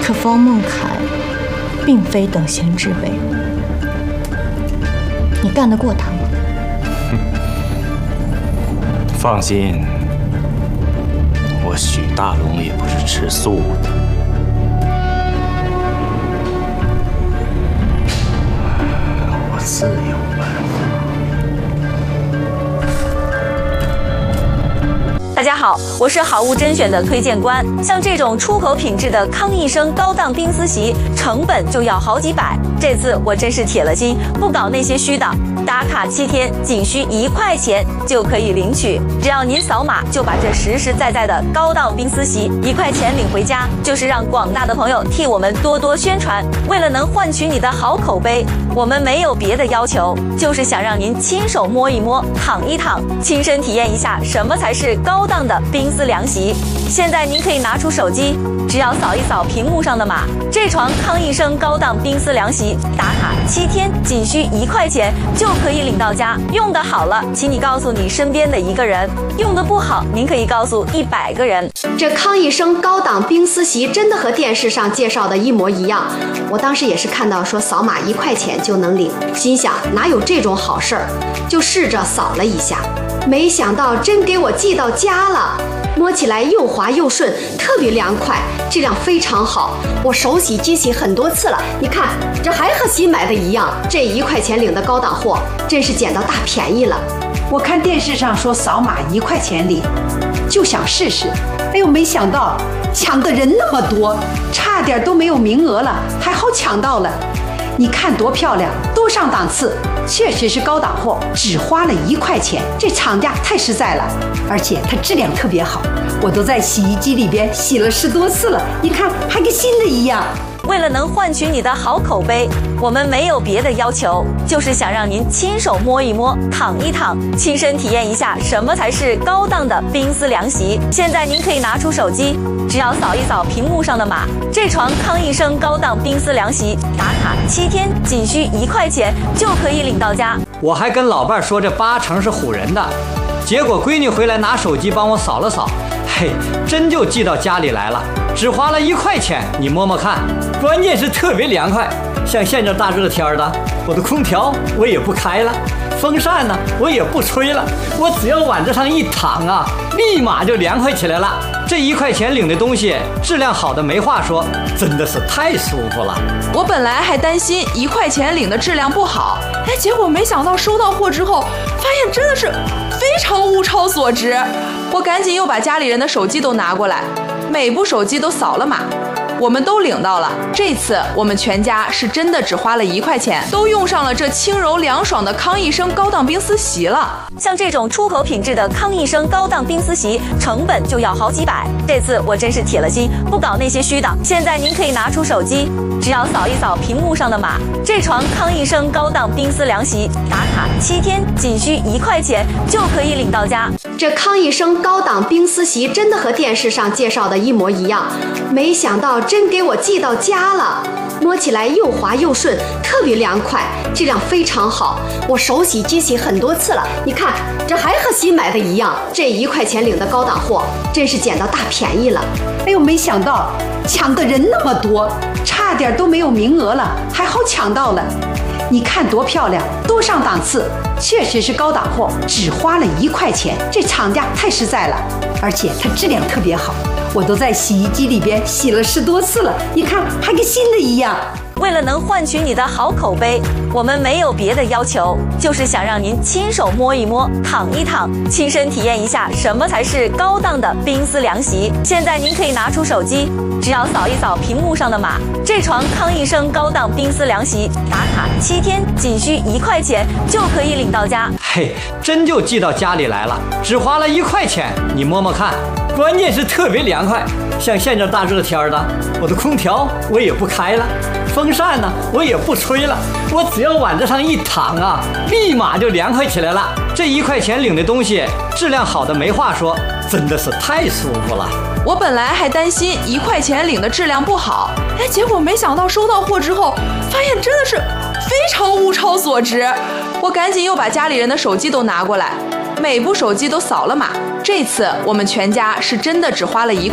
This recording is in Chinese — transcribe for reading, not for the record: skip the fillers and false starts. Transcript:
可方孟凯并非等闲之辈，你干得过他吗？ 放心，我许大龙也不是吃素的。我自有办法。 大家好，我是好物甄选的推荐官。像这种出口品质的康益生高档冰丝席，成本就要好几百。这次我真是铁了心，不搞那些虚的。打卡7天，仅需1块钱就可以领取。只要您扫码，就把这实实在在的高档冰丝席1块钱领回家，就是让广大的朋友替我们多多宣传。为了能换取你的好口碑，我们没有别的要求，就是想让您亲手摸一摸、躺一躺，亲身体验一下什么才是高档的冰丝凉席。现在您可以拿出手机，只要扫一扫屏幕上的码，这床康益生高档冰丝凉席打卡7天，仅需1块钱就可以领到家。用得好了，请你告诉你身边的1个人；用得不好，您可以告诉100个人。 这康益生高档冰丝席真的和电视上介绍的一模一样。我当时也是看到说扫码1块钱就能领，心想哪有这种好事儿，就试着扫了一下，没想到真给我寄到家了。摸起来又滑又顺，特别凉快，质量非常好。我手洗机洗很多次了，你看这还和新买的一样。这1块钱领的高档货，真是捡到大便宜了。 我看电视上说扫码1块钱领，就想试试。哎呦，没想到抢的人那么多，差点都没有名额了，还好抢到了。你看多漂亮，多上档次，确实是高档货，只花了1块钱，这厂家太实在了，而且它质量特别好，我都在洗衣机里边洗了10多次了，你看还跟新的一样。 为了能换取你的好口碑，我们没有别的要求，就是想让您亲手摸一摸、躺一躺，亲身体验一下什么才是高档的冰丝凉席。现在您可以拿出手机，只要扫一扫屏幕上的码，这床康益生高档冰丝凉席打卡7天，仅需1块钱就可以领到家。 我还跟老伴说这8成是唬人的，结果闺女回来拿手机帮我扫了扫，嘿，真就寄到家里来了，只花了1块钱，你摸摸看，关键是特别凉快。像现在大热天的，我的空调我也不开了，风扇呢我也不吹了，我只要往这上一躺啊，立马就凉快起来了。这1块钱领的东西质量好的没话说，真的是太舒服了。 我本来还担心1块钱领的质量不好，结果没想到收到货之后，发现真的是非常物超所值。我赶紧又把家里人的手机都拿过来，每部手机都扫了码，我们都领到了。这次我们全家是真的只花了1块钱，都用上了这轻柔凉爽的康益生高档冰丝席了。 像这种出口品质的康益生高档冰丝席，成本就要好几百。这次我真是铁了心，不搞那些虚的。现在您可以拿出手机，只要扫一扫屏幕上的码，这床康益生高档冰丝凉席打卡7天，仅需1块钱就可以领到家。 这康益生高档冰丝席真的和电视上介绍的一模一样，没想到真给我寄到家了。摸起来又滑又顺，特别凉快，质量非常好。我手洗机洗很多次了，你看这还和新买的一样。这1块钱领的高档货，真是捡到大便宜了。 哎呦，没想到抢的人那么多，差点都没有名额了，还好抢到了。你看多漂亮，多上档次，确实是高档货，只花了1块钱，这厂家太实在了，而且它质量特别好，我都在洗衣机里边洗了10多次了，你看还跟新的一样。 为了能换取你的好口碑，我们没有别的要求，就是想让您亲手摸一摸、躺一躺，亲身体验一下什么才是高档的冰丝凉席。现在您可以拿出手机，只要扫一扫屏幕上的码，这床康益生高档冰丝凉席打卡7天，仅需1块钱就可以领到家。 嘿，真就寄到家里来了，只花了1块钱，你摸摸看，关键是特别凉快。像现在大热天的，我的空调我也不开了，风扇呢我也不吹了，我只要往这上一躺啊，立马就凉快起来了。这1块钱领的东西质量好的没话说，真的是太舒服了。 我本来还担心1块钱领的质量不好，结果没想到收到货之后，发现真的是非常物超所值。我赶紧又把家里人的手机都拿过来，每部手机都扫了码。这次我们全家是真的只花了1块